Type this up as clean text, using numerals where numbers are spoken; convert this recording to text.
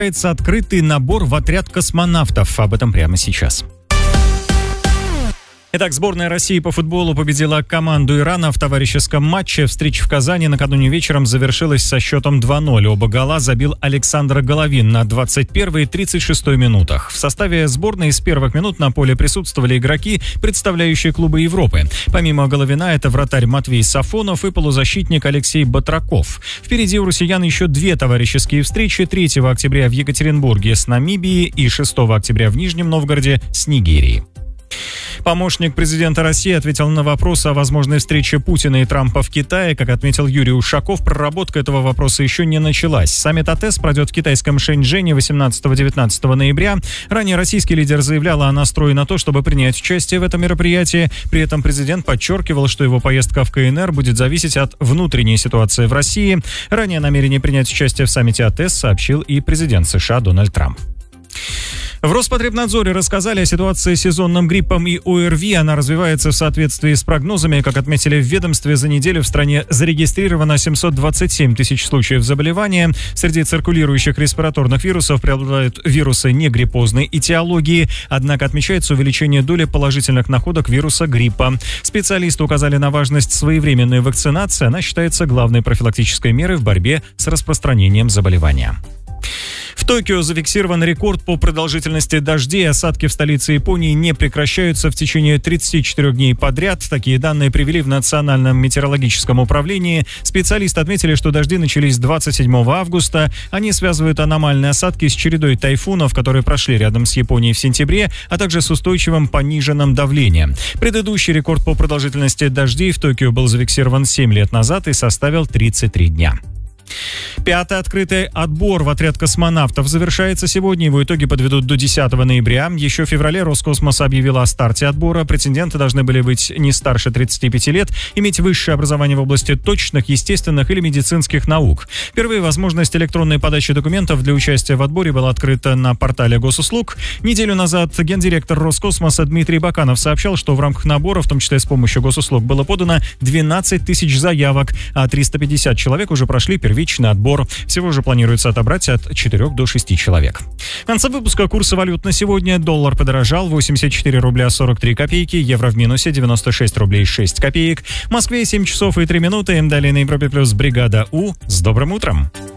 Открытый набор в отряд космонавтов. Об этом прямо сейчас. Итак, сборная России по футболу победила команду Ирана в товарищеском матче. Встреча в Казани накануне вечером завершилась со счетом 2-0. Оба гола забил Александр Головин на 21-й и 36-й минутах. В составе сборной с первых минут на поле присутствовали игроки, представляющие клубы Европы. Помимо Головина, это вратарь Матвей Сафонов и полузащитник Алексей Батраков. Впереди у россиян еще две товарищеские встречи. 3 октября в Екатеринбурге с Намибией и 6 октября в Нижнем Новгороде с Нигерией. Помощник президента России ответил на вопрос о возможной встрече Путина и Трампа в Китае. Как отметил Юрий Ушаков, проработка этого вопроса еще не началась. Саммит АТЭС пройдет в китайском Шэньчжэне 18-19 ноября. Ранее российский лидер заявлял о настрое на то, чтобы принять участие в этом мероприятии. При этом президент подчеркивал, что его поездка в КНР будет зависеть от внутренней ситуации в России. Ранее о намерении принять участие в саммите АТЭС сообщил и президент США Дональд Трамп. В Роспотребнадзоре рассказали о ситуации с сезонным гриппом и ОРВИ. Она развивается в соответствии с прогнозами. Как отметили в ведомстве, за неделю в стране зарегистрировано 727 тысяч случаев заболевания. Среди циркулирующих респираторных вирусов преобладают вирусы негриппозной этиологии. Однако отмечается увеличение доли положительных находок вируса гриппа. Специалисты указали на важность своевременной вакцинации. Она считается главной профилактической мерой в борьбе с распространением заболевания. В Токио зафиксирован рекорд по продолжительности дождей. Осадки в столице Японии не прекращаются в течение 34 дней подряд. Такие данные привели в Национальном метеорологическом управлении. Специалисты отметили, что дожди начались 27 августа. Они связывают аномальные осадки с чередой тайфунов, которые прошли рядом с Японией в сентябре, а также с устойчивым пониженным давлением. Предыдущий рекорд по продолжительности дождей в Токио был зафиксирован 7 лет назад и составил 33 дня. 5-й открытый отбор в отряд космонавтов завершается сегодня. Его итоги подведут до 10 ноября. Еще в феврале Роскосмос объявил о старте отбора. Претенденты должны были быть не старше 35 лет, иметь высшее образование в области точных, естественных или медицинских наук. Впервые возможность электронной подачи документов для участия в отборе была открыта на портале госуслуг. Неделю назад гендиректор Роскосмоса Дмитрий Баканов сообщал, что в рамках набора, в том числе с помощью госуслуг, было подано 12 тысяч заявок, а 350 человек уже прошли первичный отбор. Всего же планируется отобрать от 4 до 6 человек. В конце выпуска курсы валют на сегодня. Доллар подорожал 84 рубля 43 копейки, евро в минусе 96 рублей 6 копеек. В Москве 7 часов и 3 минуты. Далее на Европе плюс бригада У. С добрым утром!